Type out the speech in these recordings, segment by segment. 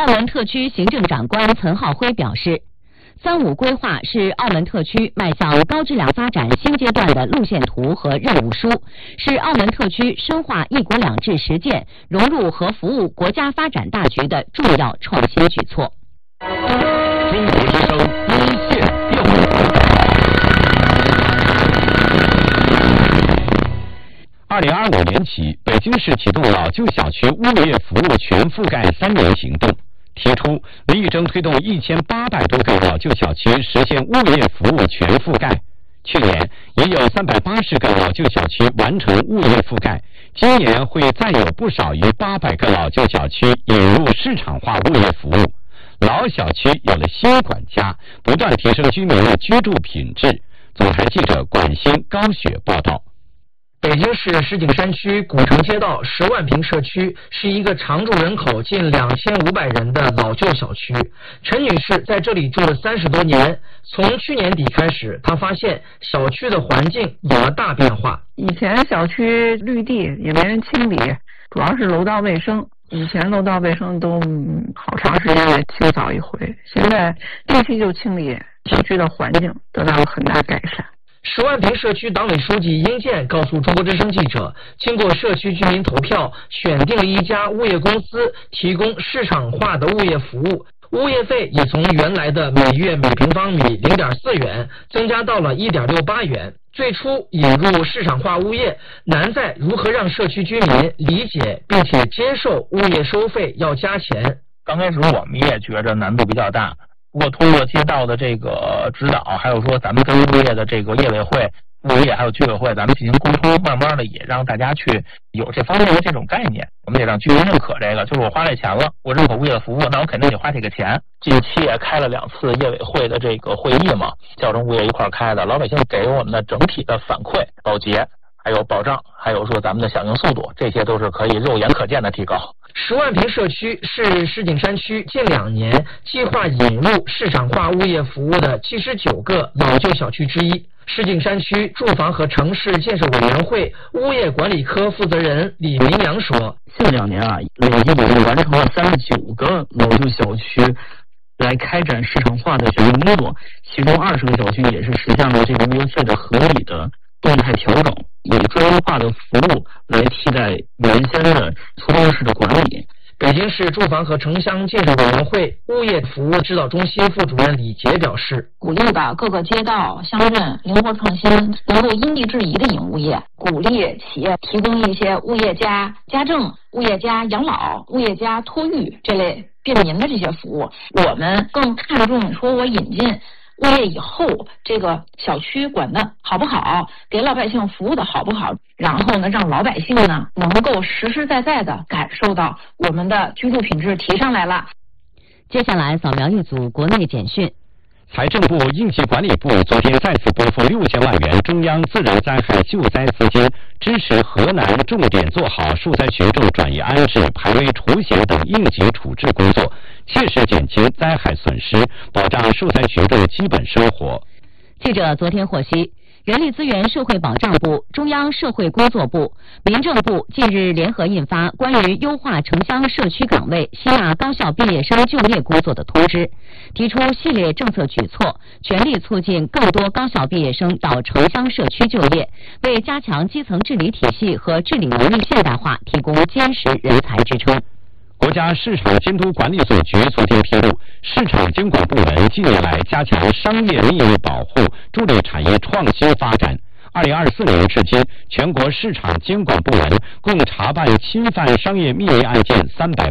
门特区行政长官岑浩辉表示，“3·5”规划是澳门特区迈向高质量发展新阶段的路线图和任务书，是澳门特区深化“一国两制”实践、融入和服务国家发展大局的重要创新举措。 中国之声一线调查。2025年起，北京市启动老旧小区物业服务全覆盖3年行动，提出力争推动1800多个老旧小区实现物业服务全覆盖。去年也有380个老旧小区完成物业覆盖，今年会再有不少于800个老旧小区引入市场化物业服务。老小区有了新管家，不断提升居民的居住品质。总台记者管欣、高雪报道。 北京市石景山区古城街道10万平社区是一个常住人口近2500人的老旧小区。陈女士在这里住了30多年，从去年底开始，她发现小区的环境有了大变化。 以前小区绿地也没人清理，主要是楼道卫生。以前楼道卫生都好长时间得清扫一回，现在定期就清理，小区的环境得到了很大改善。 10万平社区党委书记殷健告诉中国之声记者，经过社区居民投票，选定了一家物业公司提供市场化的物业服务，物业费也从原来的每月每平方米0.4元增加到了1.68元。最初引入市场化物业，难在如何让社区居民理解并且接受物业收费要加钱。 刚开始我们也觉着难度比较大，不过通过街道的这个指导，还有说咱们跟物业的这个业委会、物业还有居委会咱们进行沟通，慢慢的也让大家去有这方面的这种概念。我们得让居民认可这个，就是我花这钱了，我认可物业的服务，那我肯定得花这个钱。近期也开了2次业委会的这个会议嘛，叫上物业一块开的，老百姓给我们的整体的反馈、保洁还有保障，还有说咱们的响应速度，这些都是可以肉眼可见的提高。 10万平社区是石景山区近2年计划引入市场化物业服务的79个老旧小区之一。石景山区住房和城市建设委员会物业管理科负责人李明阳说：“ 近2年啊，累计已经完成了39个老旧小区来开展市场化的选定工作，其中20个小区也是实现了这个物业费的合理的动态调整，以专业化的服务来替代原先的粗暴式的管理。” 北京市住房和城乡建设委员会物业服务指导中心副主任李杰表示， 鼓励吧各个街道乡镇灵活创新，能够因地制宜的引物业，鼓励企业提供一些物业加家政、物业加养老、物业加托育这类便民的这些服务。我们更看重说我引进物业以后，这个小区管得好不好，给老百姓服务的好不好，然后呢，让老百姓呢能够实实在在的感受到我们的居住品质提上来了。 接下来扫描一组国内简讯。 财政部、应急管理部昨天再次拨付6000万元中央自然灾害救灾资金，支持河南重点做好受灾群众转移安置、排危除险等应急处置工作，切实减轻灾害损失，保障受灾群众基本生活。 记者昨天获悉，人力资源社会保障部、中央社会工作部、民政部近日联合印发关于优化城乡社区岗位吸纳高校毕业生就业工作的通知，提出系列政策举措，全力促进更多高校毕业生到城乡社区就业，为加强基层治理体系和治理能力现代化提供坚实人才支撑。 国家市场监督管理总局昨天披露，市场监管部门近年来加强商业秘密保护，助力产业创新发展。2024年至今，全国市场监管部门共查办侵犯商业秘密案件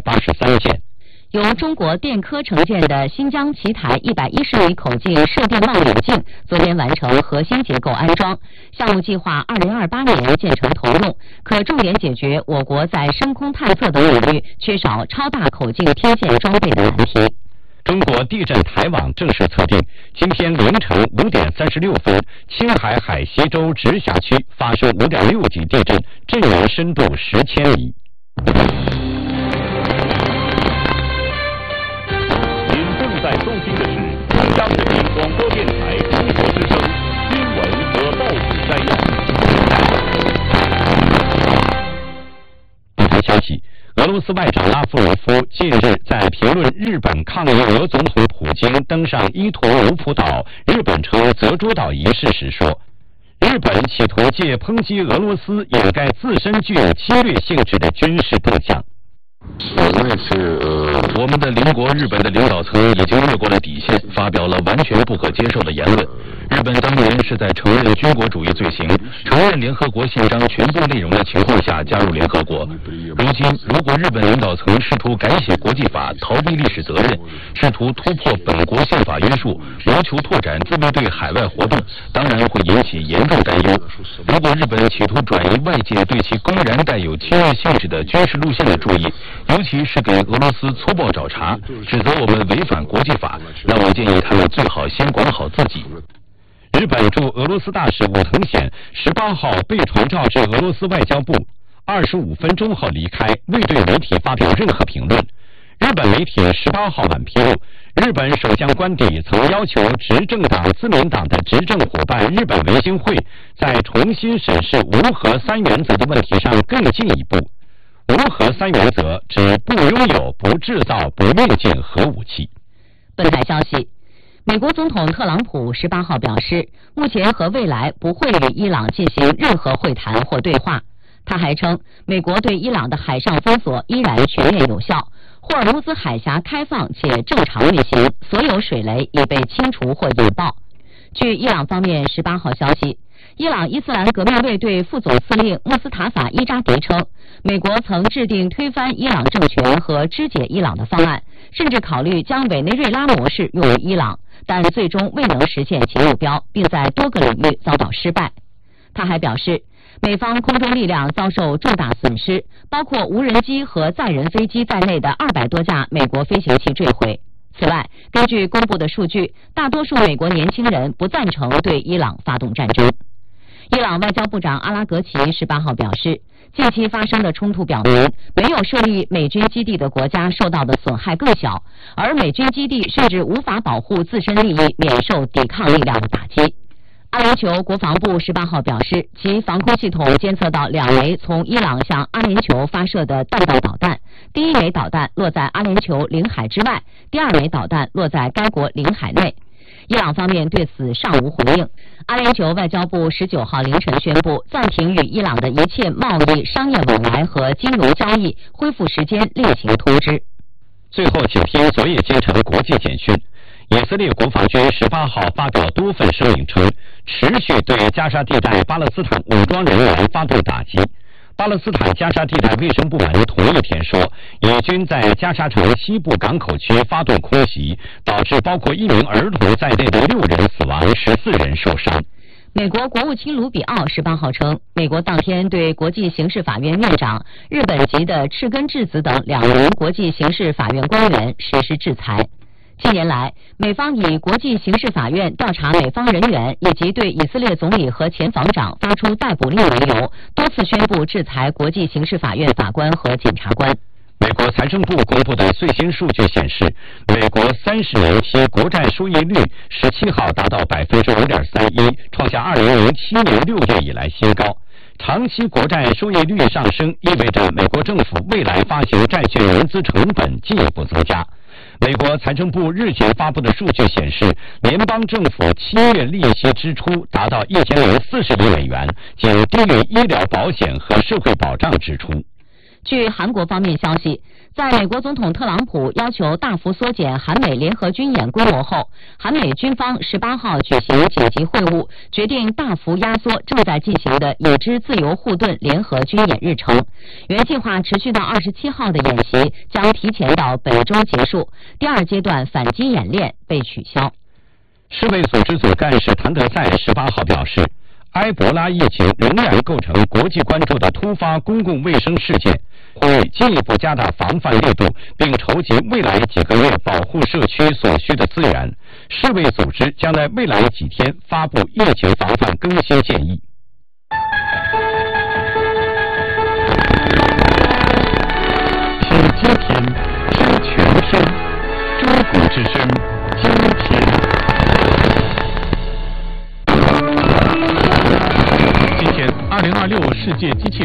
383件。 由中国电科承建的新疆奇台110米口径射电望远镜昨天完成核心结构安装，项目计划2028年建成投用，可重点解决我国在深空探测等领域缺少超大口径天线装备的难题。 中国地震台网正式测定，今天凌晨5点36分，青海海西州直辖区发生5.6级地震，震源深度10千米。 在收听的是中央人民广播电台中国之声新闻和报纸摘要。 本台消息，俄罗罗斯外长拉夫罗夫近日在评论日本抗议俄总统普京登上伊图鲁普岛（日本称泽诸岛）仪式时说，日本企图借抨击俄罗斯掩盖自身具有侵略性质的军事动向。 我们的邻国日本的领导层已经越过了底线，发表了完全不可接受的言论。日本当年是在承认军国主义罪行、承认联合国宪章全部内容的情况下加入联合国。如今，如果日本领导层试图改写国际法、逃避历史责任，试图突破本国宪法约束，谋求拓展自卫队海外活动，当然会引起严重担忧。如果日本企图转移外界对其公然带有侵略性质的军事路线的注意，尤其是给俄罗斯粗暴找茬，指责我们违反国际法，那我建议他们最好先管好自己。 日本驻俄罗斯大使武藤显18号被传召至俄罗斯外交部，25分钟后离开，未对媒体发表任何评论。日本媒体18号晚披露，日本首相官邸曾要求执政党自民党的执政伙伴日本维新会在重新审视无核三原则的问题上更进一步。无核三原则指不拥有、不制造、不运进核武器。 本台消息，美国总统特朗普18号表示，目前和未来不会与伊朗进行任何会谈或对话。他还称，美国对伊朗的海上封锁依然全面有效，霍尔木兹海峡开放且正常运行，所有水雷已被清除或引爆。据伊朗方面18号消息，伊朗伊斯兰革命卫队副总司令穆斯塔法·伊扎迪称，美国曾制定推翻伊朗政权和肢解伊朗的方案，甚至考虑将委内瑞拉模式用于伊朗，但最终未能实现其目标，并在多个领域遭到失败。他还表示，美方空中力量遭受重大损失，包括无人机和载人飞机在内的200多架美国飞行器坠毁。此外，根据公布的数据，大多数美国年轻人不赞成对伊朗发动战争。伊朗外交部长阿拉格齐18号表示，近期发生的冲突表明，没有设立美军基地的国家受到的损害更小，而美军基地甚至无法保护自身利益免受抵抗力量的打击。阿联酋国防部18号表示，其防空系统监测到2枚从伊朗向阿联酋发射的弹道导弹，第一枚导弹落在阿联酋领海之外，第2枚导弹落在该国领海内。伊朗方面对此尚无回应。阿联酋外交部19号凌晨宣布，暂停与伊朗的一切贸易、商业往来和金融交易，恢复时间另行通知。 最后，请听昨夜今晨国际简讯。以色列国防军18号发表多份声明称，持续对加沙地带巴勒斯坦武装人员发动打击。巴勒斯坦加沙地带卫生部门同一天说，以军在加沙城西部港口区发动空袭，导致包括1名儿童在内的6人死亡，14人受伤。 美国国务卿卢比奥18号称，美国当天对国际刑事法院院长、日本籍的赤根智子等2名国际刑事法院官员实施制裁。近年来，美方以国际刑事法院调查美方人员以及对以色列总理和前防长发出逮捕令为由，多次宣布制裁国际刑事法院法官和检察官。 美国财政部公布的最新数据显示，美国30年期国债收益率17号达到 5.31%， 创下2007年6月以来新高。长期国债收益率上升，意味着美国政府未来发行债券融资成本进一步增加。美国财政部日前发布的数据显示，联邦政府7月利息支出达到1040亿美元，仅低于医疗保险和社会保障支出。 据韩国方面消息，在美国总统特朗普要求大幅缩减韩美联合军演规模后，韩美军方18号举行紧急会晤，决定大幅压缩正在进行的已知自由护盾联合军演日程。原计划持续到27号的演习将提前到本周结束，第2阶段反击演练被取消。 世卫组织总干事谭德赛18号表示，埃博拉疫情仍然构成国际关注的突发公共卫生事件，呼吁进一步加大防范力度，并筹集未来几个月保护社区所需的资源。世卫组织将在未来几天发布疫情防范更新建议。 听今天，听全天，中国之声，今天。今天，2026世界机器人